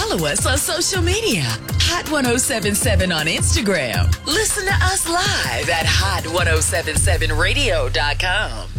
follow us on social media. Hot 1077 on Instagram. Listen to us live at hot1077radio.com.